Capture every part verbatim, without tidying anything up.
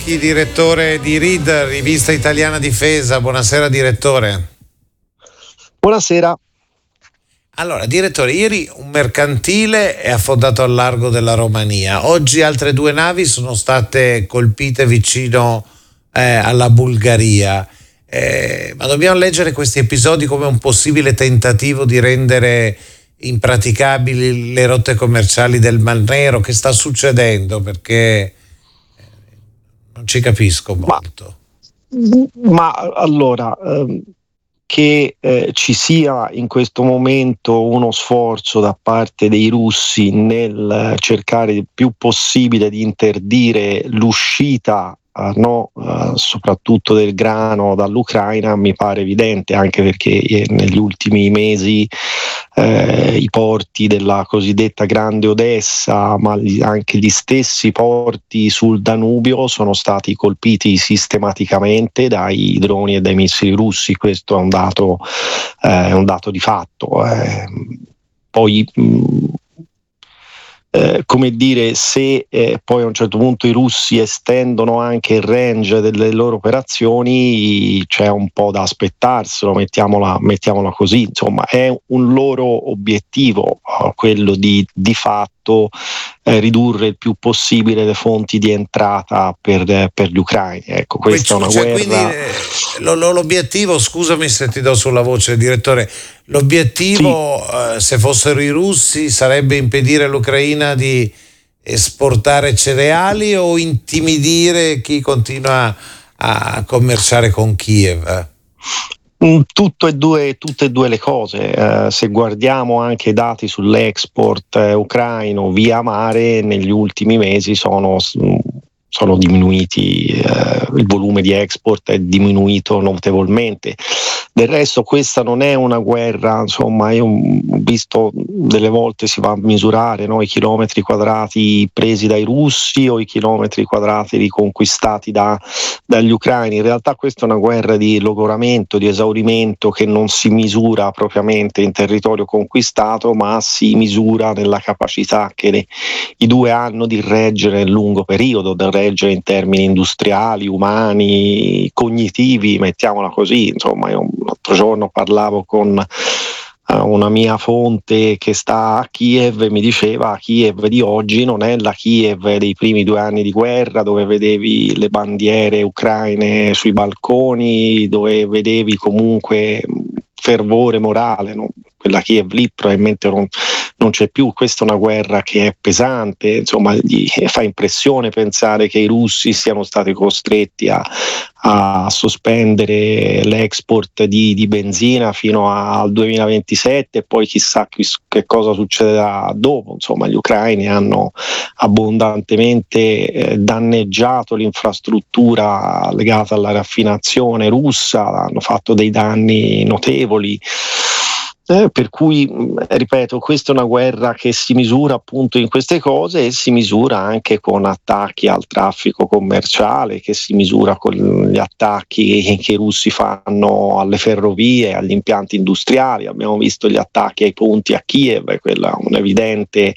Direttore di R I D, Rivista Italiana Difesa. Buonasera direttore. Buonasera. Allora direttore, ieri un mercantile è affondato al largo della Romania, oggi altre due navi sono state colpite vicino eh, alla Bulgaria, eh, ma dobbiamo leggere questi episodi come un possibile tentativo di rendere impraticabili le rotte commerciali del Mar Nero? Che sta succedendo? Perché non ci capisco molto. Ma, ma allora, ehm, che eh, ci sia in questo momento uno sforzo da parte dei russi nel cercare il più possibile di interdire l'uscita Uh, no, uh, soprattutto del grano dall'Ucraina, mi pare evidente, anche perché eh, negli ultimi mesi eh, i porti della cosiddetta Grande Odessa, ma gli, anche gli stessi porti sul Danubio sono stati colpiti sistematicamente dai droni e dai missili russi. Questo è un dato, eh, è un dato di fatto. Eh. Poi mh, Eh, come dire, se eh, poi a un certo punto i russi estendono anche il range delle loro operazioni, c'è un po' da aspettarselo, mettiamola, mettiamola così. Insomma, è un loro obiettivo, uh, quello di di fatto eh, ridurre il più possibile le fonti di entrata per, eh, per gli ucraini. Ecco, questa Quindi, è una cioè, guerra. Quindi, eh, lo, lo, l'obiettivo, scusami se ti do sulla voce, direttore, l'obiettivo, sì. eh, se fossero i russi, sarebbe impedire all'Ucraina di esportare cereali o intimidire chi continua a commerciare con Kiev? Tutto e due, tutte e due le cose. Eh, se guardiamo anche i dati sull'export eh, ucraino via mare, negli ultimi mesi sono, sono diminuiti, eh, il volume di export è diminuito notevolmente. Del resto questa non è una guerra, insomma, io ho visto delle volte si va a misurare, no, i chilometri quadrati presi dai russi o i chilometri quadrati riconquistati da, dagli ucraini. In realtà questa è una guerra di logoramento, di esaurimento, che non si misura propriamente in territorio conquistato, ma si misura nella capacità che le, i due hanno di reggere nel lungo periodo, di reggere in termini industriali, umani, cognitivi, mettiamola così. Insomma, io l'altro giorno parlavo con uh, una mia fonte che sta a Kiev e mi diceva: Kiev di oggi non è la Kiev dei primi due anni di guerra, dove vedevi le bandiere ucraine sui balconi, dove vedevi comunque fervore morale, no? Quella Kiev lì probabilmente non, non c'è più. Questa è una guerra che è pesante, insomma, gli fa impressione pensare che i russi siano stati costretti a, a sospendere l'export di, di benzina fino a, al duemilaventisette e poi chissà che, che cosa succederà dopo. Insomma, gli ucraini hanno abbondantemente eh, danneggiato l'infrastruttura legata alla raffinazione russa, hanno fatto dei danni notevoli. Eh, per cui, ripeto, questa è una guerra che si misura appunto in queste cose e si misura anche con attacchi al traffico commerciale, che si misura con gli attacchi che i russi fanno alle ferrovie, agli impianti industriali. Abbiamo visto gli attacchi ai ponti a Kiev, quella è un evidente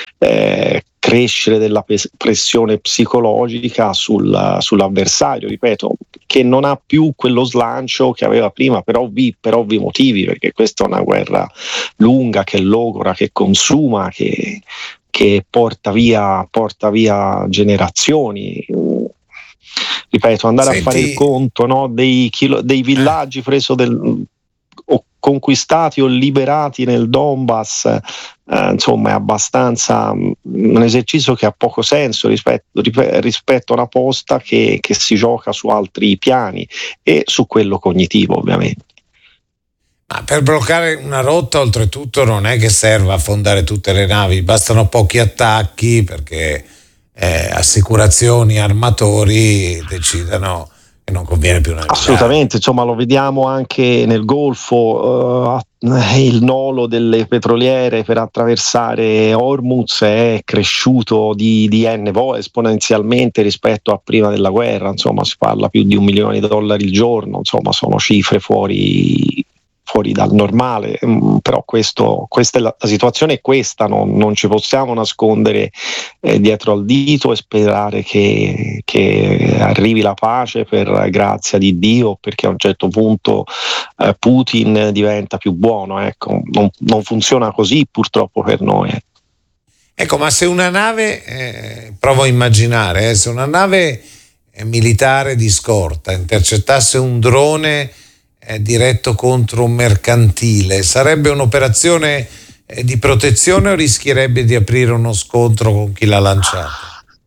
eh, crescere della pressione psicologica sul, sull'avversario, ripeto, che non ha più quello slancio che aveva prima per ovvi, per ovvi motivi, perché questa è una guerra lunga, che logora, che consuma, che, che porta via, porta via generazioni. Ripeto, andare Senti... a fare il conto, no, dei, chilo, dei villaggi preso del, o conquistati o liberati nel Donbass, eh, insomma è abbastanza un esercizio che ha poco senso rispetto, rispetto a una posta che, che si gioca su altri piani e su quello cognitivo, ovviamente. Ma per bloccare una rotta, oltretutto, non è che serva affondare tutte le navi, bastano pochi attacchi perché eh, assicurazioni, armatori decidano che non conviene più navigare. Assolutamente, insomma lo vediamo anche nel Golfo, uh, il nolo delle petroliere per attraversare Hormuz è cresciuto di, di n volte esponenzialmente rispetto a prima della guerra, insomma si parla più di un milione di dollari al giorno, insomma sono cifre fuori fuori dal normale, mm, però questo, questa è la, la situazione è questa, non, non ci possiamo nascondere eh, dietro al dito e sperare che, che arrivi la pace per grazia di Dio, perché a un certo punto eh, Putin diventa più buono, ecco, non, non funziona così purtroppo per noi. Ecco, ma se una nave, eh, provo a immaginare, eh, se una nave eh, militare di scorta intercettasse un drone eh, diretto contro un mercantile, sarebbe un'operazione eh, di protezione o rischierebbe di aprire uno scontro con chi l'ha lanciata?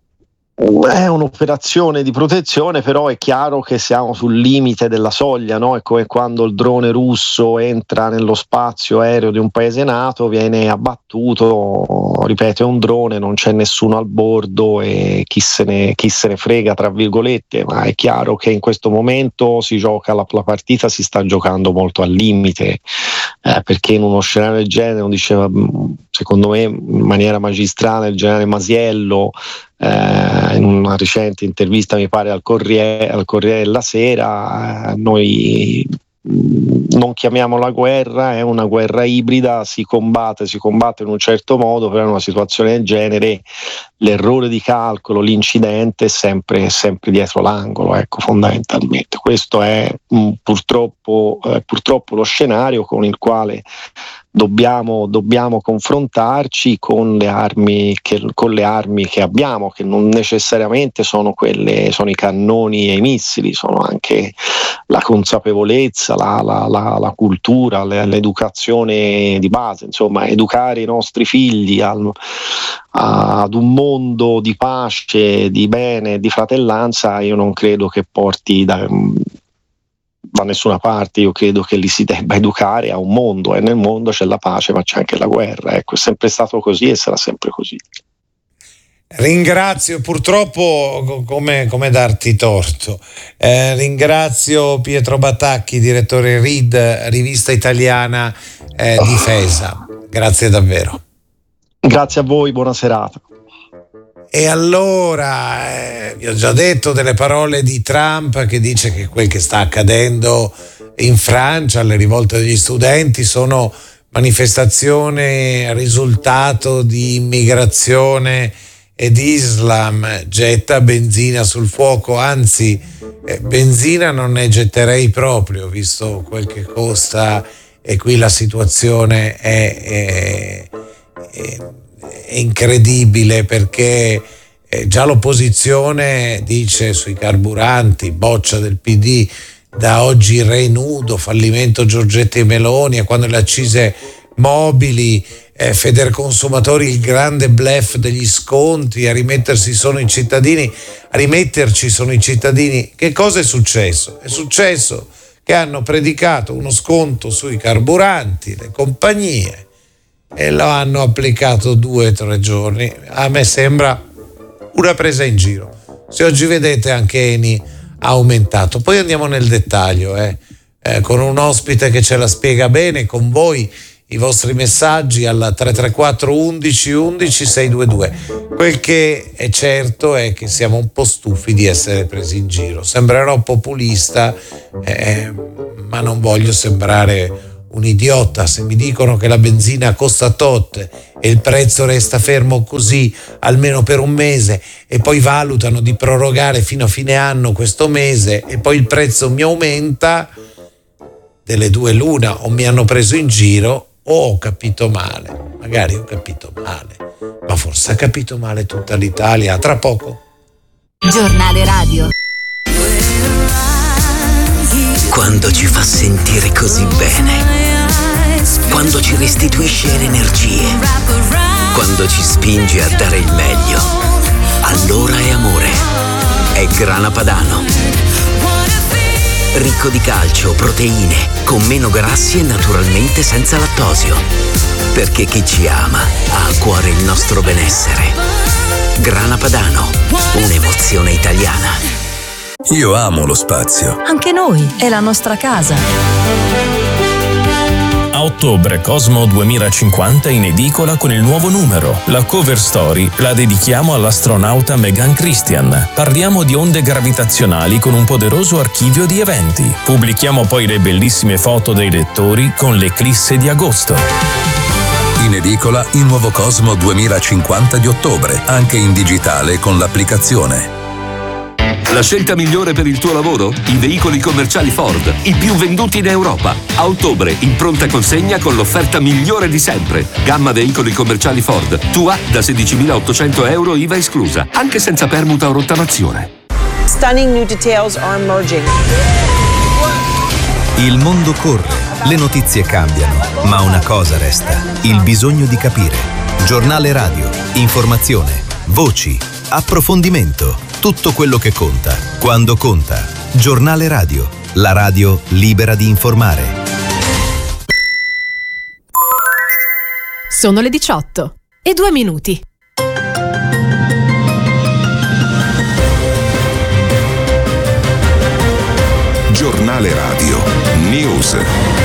È un'operazione di protezione, però è chiaro che siamo sul limite della soglia, no? È come quando il drone russo entra nello spazio aereo di un paese NATO, viene abbattuto, ripeto, è un drone, non c'è nessuno al bordo e chi se ne, chi se ne frega, tra virgolette, ma è chiaro che in questo momento si gioca, la, la partita si sta giocando molto al limite, eh, perché in uno scenario del genere, lo diceva secondo me in maniera magistrale il generale Masiello, Eh, in una recente intervista mi pare al Corriere, al Corriere della Sera, eh, noi non chiamiamola guerra, è una guerra ibrida, si combatte, si combatte in un certo modo, però in una situazione del genere l'errore di calcolo, l'incidente è sempre, sempre dietro l'angolo, ecco, fondamentalmente. Questo è mh, purtroppo, eh, purtroppo lo scenario con il quale Dobbiamo, dobbiamo confrontarci con le armi che, con le armi che abbiamo, che non necessariamente sono quelle, sono i cannoni e i missili, sono anche la consapevolezza, la, la, la, la cultura, l'educazione di base, insomma, educare i nostri figli al, ad un mondo di pace, di bene, di fratellanza, io non credo che porti da da nessuna parte. Io credo che li si debba educare a un mondo, e nel mondo c'è la pace ma c'è anche la guerra, ecco, è sempre stato così e sarà sempre così. Ringrazio, purtroppo come, come darti torto, eh, ringrazio Pietro Batacchi, direttore R I D, rivista italiana eh, Difesa, grazie davvero. Grazie a voi, buona serata. E allora, eh, vi ho già detto delle parole di Trump che dice che quel che sta accadendo in Francia, le rivolte degli studenti, sono manifestazione risultato di immigrazione ed Islam, getta benzina sul fuoco, anzi eh, benzina non ne getterei proprio, visto quel che costa, e qui la situazione è, è, è è incredibile, perché eh, già l'opposizione dice sui carburanti, boccia del P D, da oggi re nudo, fallimento Giorgetti e Meloni, e quando le accise mobili, eh, Federconsumatori, il grande bluff degli sconti, a rimettersi sono i cittadini, a rimetterci sono i cittadini. Che cosa è successo? È successo che hanno predicato uno sconto sui carburanti, le compagnie, e lo hanno applicato due o tre giorni. A me sembra una presa in giro. Se oggi vedete anche Eni ha aumentato. Poi andiamo nel dettaglio, eh, eh, con un ospite che ce la spiega bene, con voi i vostri messaggi al tre tre quattro undici undici seicentodventidue. Quel che è certo è che siamo un po' stufi di essere presi in giro. Sembrerò populista, eh, ma non voglio sembrare un idiota. Se mi dicono che la benzina costa tot e il prezzo resta fermo così almeno per un mese, e poi valutano di prorogare fino a fine anno questo mese e poi il prezzo mi aumenta, delle due l'una: o mi hanno preso in giro o ho capito male. Magari ho capito male, ma forse ha capito male tutta l'Italia. A tra poco. Giornale radio. Quando ci fa sentire così bene, quando ci restituisce le energie, quando ci spinge a dare il meglio, allora è amore. È Grana Padano. Ricco di calcio, proteine, con meno grassi e naturalmente senza lattosio. Perché chi ci ama ha a cuore il nostro benessere. Grana Padano, un'emozione italiana. Io amo lo spazio. Anche noi, è la nostra casa. A ottobre Cosmo duemilacinquanta in edicola con il nuovo numero. La cover story la dedichiamo all'astronauta Megan Christian. Parliamo di onde gravitazionali con un poderoso archivio di eventi. Pubblichiamo poi le bellissime foto dei lettori con l'eclisse di agosto. In edicola il nuovo Cosmo duemilacinquanta di ottobre, anche in digitale con l'applicazione. La scelta migliore per il tuo lavoro? I veicoli commerciali Ford, i più venduti in Europa. A ottobre, in pronta consegna con l'offerta migliore di sempre. Gamma veicoli commerciali Ford, tua da sedicimilaottocento euro I V A esclusa, anche senza permuta o rottamazione. Stunning new details are emerging. Il mondo corre, le notizie cambiano, ma una cosa resta: il bisogno di capire. Giornale radio, informazione, voci, approfondimento. Tutto quello che conta, quando conta. Giornale radio, la radio libera di informare. Sono le diciotto e due minuti. Giornale radio, news.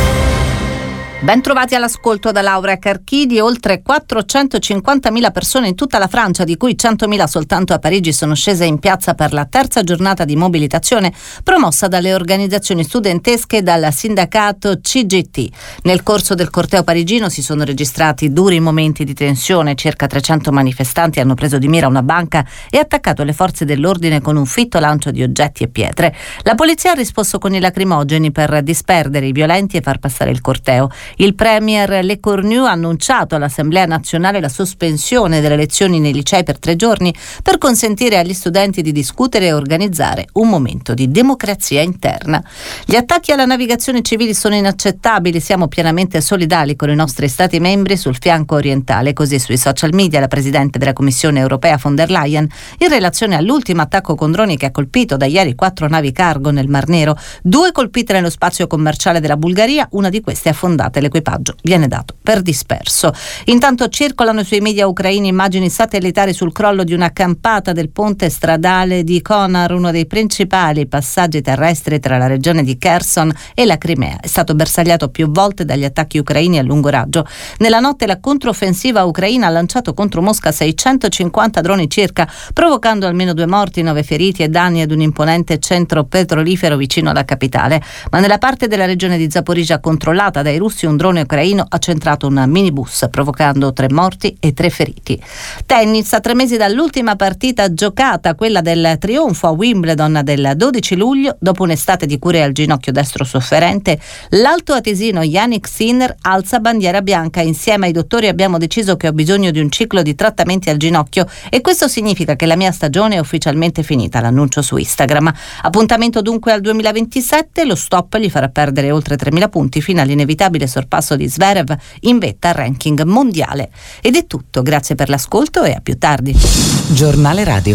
Ben trovati all'ascolto da Laura Carchidi. Oltre quattrocentocinquantamila persone in tutta la Francia, di cui centomila soltanto a Parigi, sono scese in piazza per la terza giornata di mobilitazione promossa dalle organizzazioni studentesche e dal sindacato C G T. Nel corso del corteo parigino si sono registrati duri momenti di tensione. Circa trecento manifestanti hanno preso di mira una banca e attaccato le forze dell'ordine con un fitto lancio di oggetti e pietre. La polizia ha risposto con i lacrimogeni per disperdere i violenti e far passare il corteo. Il premier Le Cornu ha annunciato all'Assemblea nazionale la sospensione delle lezioni nei licei per tre giorni per consentire agli studenti di discutere e organizzare un momento di democrazia interna. Gli attacchi alla navigazione civile sono inaccettabili, siamo pienamente solidali con i nostri Stati membri sul fianco orientale, così sui social media la Presidente della Commissione europea von der Leyen, in relazione all'ultimo attacco con droni che ha colpito da ieri quattro navi cargo nel Mar Nero, due colpite nello spazio commerciale della Bulgaria, una di queste affondata. L'equipaggio viene dato per disperso. Intanto circolano sui media ucraini immagini satellitari sul crollo di una campata del ponte stradale di Konar, uno dei principali passaggi terrestri tra la regione di Kherson e la Crimea. È stato bersagliato più volte dagli attacchi ucraini a lungo raggio. Nella notte la controffensiva ucraina ha lanciato contro Mosca seicentocinquanta droni circa, provocando almeno due morti, nove feriti e danni ad un imponente centro petrolifero vicino alla capitale. Ma nella parte della regione di Zaporizhzhia controllata dai russi, un drone ucraino ha centrato un minibus, provocando tre morti e tre feriti. Tennis, a tre mesi dall'ultima partita giocata, quella del trionfo a Wimbledon del dodici luglio, dopo un'estate di cure al ginocchio destro sofferente, l'altoatesino Jannik Sinner alza bandiera bianca. Insieme ai dottori abbiamo deciso che ho bisogno di un ciclo di trattamenti al ginocchio e questo significa che la mia stagione è ufficialmente finita, l'annuncio su Instagram. Appuntamento dunque al duemilaventisette, lo stop gli farà perdere oltre tremila punti fino all'inevitabile sorpasso di Zverev in vetta al ranking mondiale. Ed è tutto, grazie per l'ascolto e a più tardi. Giornale radio,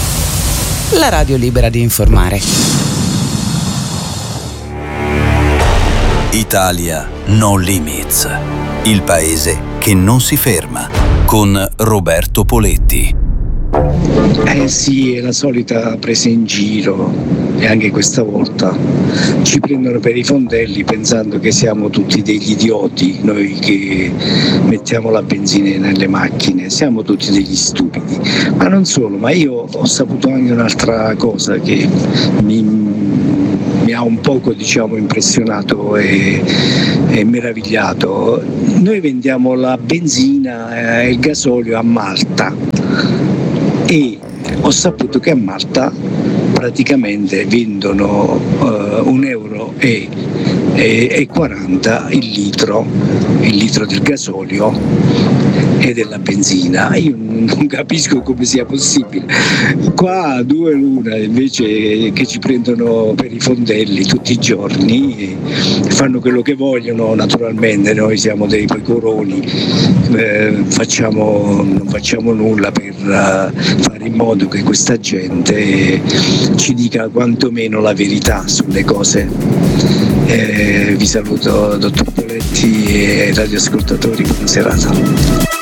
la radio libera di informare. Italia No Limits, il paese che non si ferma, con Roberto Poletti. Eh sì, è la solita presa in giro e anche questa volta ci prendono per i fondelli pensando che siamo tutti degli idioti, noi che mettiamo la benzina nelle macchine, siamo tutti degli stupidi. Ma non solo, ma io ho saputo anche un'altra cosa che mi, mi ha un poco, diciamo, impressionato e, e meravigliato. Noi vendiamo la benzina e il gasolio a Malta e ho saputo che a Malta praticamente vendono uh, un euro e, e, e quaranta il litro, il litro del gasolio e della benzina. Io non capisco come sia possibile. Qua a due l'una invece che ci prendono per i fondelli tutti i giorni, fanno quello che vogliono, naturalmente noi siamo dei pecoroni, eh, facciamo, non facciamo nulla per uh, fare in modo che questa gente ci dica quantomeno la verità sulle cose. Eh, vi saluto dottor Poletti e radioascoltatori, buona serata.